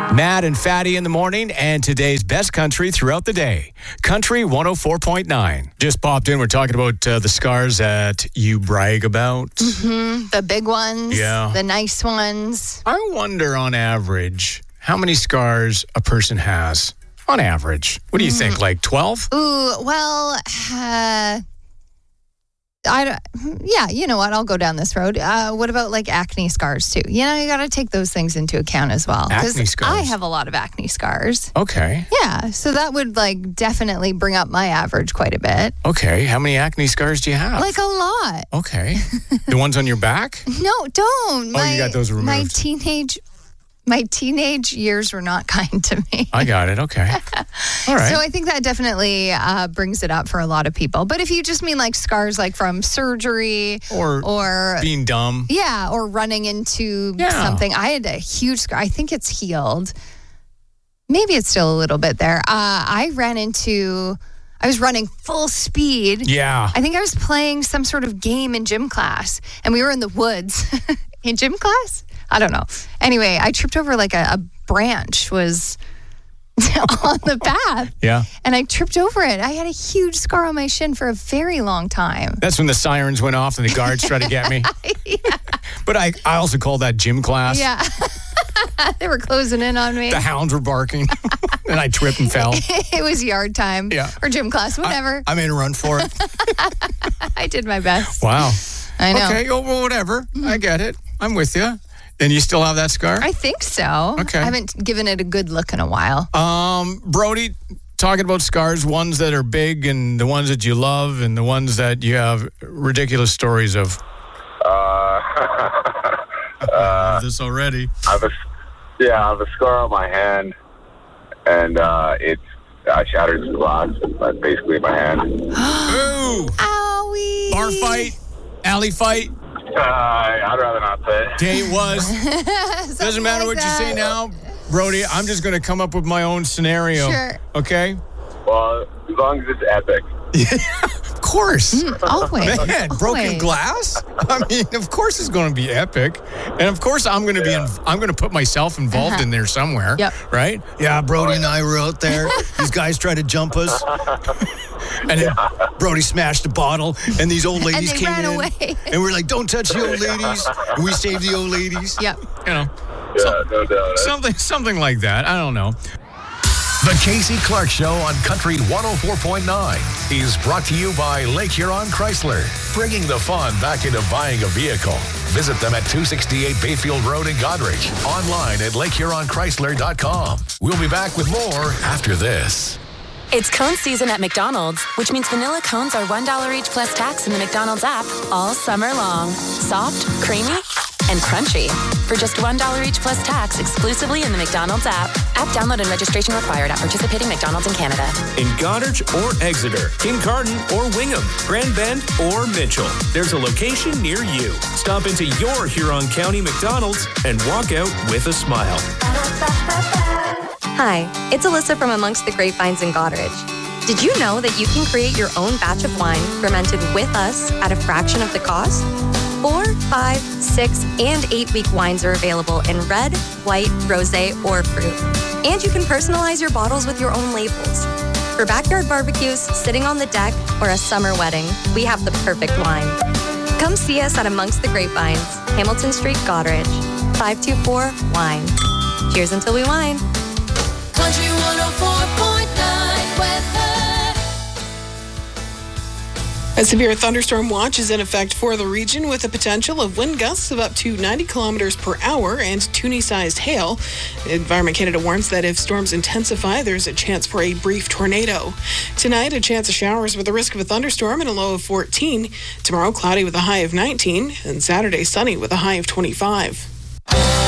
Matt and Fatty in the morning, and today's best country throughout the day. Country 104.9. Just popped in. We're talking about the scars that you brag about. Mm-hmm. The big ones. Yeah. The nice ones. I wonder, on average, how many scars a person has. On average. What do you think, like 12? Ooh, well, yeah, you know what? I'll go down this road. What about like acne scars too? You know, you got to take those things into account as well. Acne scars. I have a lot of acne scars. Okay. Yeah, so that would like definitely bring up my average quite a bit. Okay. How many acne scars do you have? Like a lot. Okay. The ones on your back? No, don't. You got those removed. My teenage years were not kind to me. I got it. Okay. All right. So I think that definitely brings it up for a lot of people. But if you just mean like scars like from surgery or being dumb. Yeah, or running into something. I had a huge scar. I think it's healed. Maybe it's still a little bit there. I was running full speed. Yeah. I think I was playing some sort of game in gym class. And we were in the woods. In gym class? I don't know. Anyway, I tripped over like a branch was on the path. Yeah. And I tripped over it. I had a huge scar on my shin for a very long time. That's when the sirens went off and the guards tried to get me. Yeah. But I also call that gym class. Yeah. They were closing in on me. The hounds were barking. And I tripped and fell. It was yard time. Yeah. Or gym class, whatever. I made a run for it. I did my best. Wow. I know. Okay, well, whatever. Mm-hmm. I get it. I'm with you. And you still have that scar? I think so. Okay. I haven't given it a good look in a while. Brody, talking about scars, ones that are big and the ones that you love and the ones that you have ridiculous stories of. I love this already. I have a scar on my hand, and I shattered some glass. That's basically my hand. Ooh! Owie! Bar fight? Alley fight? I'd rather not say. Okay, it was. Doesn't matter what you say now, Brody. I'm just going to come up with my own scenario. Sure. Okay? Well, as long as it's epic. Of course. Always. Man, broken glass? I mean, of course it's going to be epic. And of course I'm going to I'm going to put myself involved in there somewhere. Yep. Right? Yeah, Brody and I were out there. These guys tried to jump us. And then Brody smashed a bottle, and these old ladies and they came ran in. away. And we're like, don't touch the old ladies. And we saved the old ladies. Yep. You know. Yeah, no doubt. Something like that. I don't know. The Casey Clark Show on Country 104.9 is brought to you by Lake Huron Chrysler, bringing the fun back into buying a vehicle. Visit them at 268 Bayfield Road in Goderich. Online at lakehuronchrysler.com. We'll be back with more after this. It's cone season at McDonald's, which means vanilla cones are $1 each plus tax in the McDonald's app all summer long. Soft, creamy, and crunchy. For just $1 each plus tax exclusively in the McDonald's app. App download and registration required at participating McDonald's in Canada. In Goderich or Exeter, Kincardine or Wingham, Grand Bend or Mitchell, there's a location near you. Stop into your Huron County McDonald's and walk out with a smile. Hi, it's Alyssa from Amongst the Grapevines in Goderich. Did you know that you can create your own batch of wine fermented with us at a fraction of the cost? 4, 5, 6, and 8-week wines are available in red, white, rosé, or fruit. And you can personalize your bottles with your own labels. For backyard barbecues, sitting on the deck, or a summer wedding, we have the perfect wine. Come see us at Amongst the Grapevines, Hamilton Street, Goderich. 524-WINE. Cheers until we wine. Country 104.9 weather. A severe thunderstorm watch is in effect for the region with a potential of wind gusts of up to 90 kilometers per hour and Toonie-sized hail. Environment Canada warns that if storms intensify, there's a chance for a brief tornado. Tonight, a chance of showers with a risk of a thunderstorm and a low of 14. Tomorrow, cloudy with a high of 19. And Saturday, sunny with a high of 25.